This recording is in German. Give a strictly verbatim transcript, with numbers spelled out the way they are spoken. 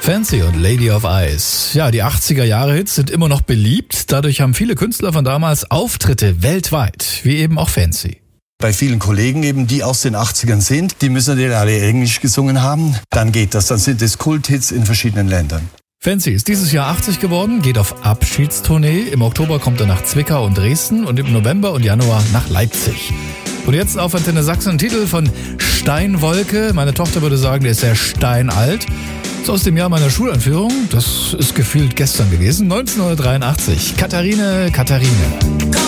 Fancy und Lady of Ice. Ja, die achtziger-Jahre-Hits sind immer noch beliebt. Dadurch haben viele Künstler von damals Auftritte weltweit, wie eben auch Fancy. Bei vielen Kollegen eben, die aus den achtzigern sind, die müssen natürlich alle Englisch gesungen haben. Dann geht das, dann sind es Kulthits in verschiedenen Ländern. Fancy ist dieses Jahr achtzig geworden, geht auf Abschiedstournee. Im Oktober kommt er nach Zwickau und Dresden und im November und Januar nach Leipzig. Und jetzt auf Antenne Sachsen ein Titel von Steinwolke. Meine Tochter würde sagen, der ist sehr steinalt. Das ist aus dem Jahr meiner Schuleinführung. Das ist gefühlt gestern gewesen. neunzehnhundertdreiundachtzig. Katharine, Katharine.